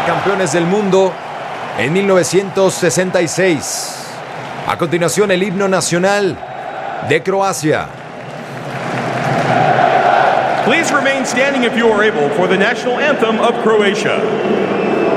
campeones del mundo en 1966. A continuación, el himno nacional de Croacia. Please remain standing if you are able for the national anthem of Croatia.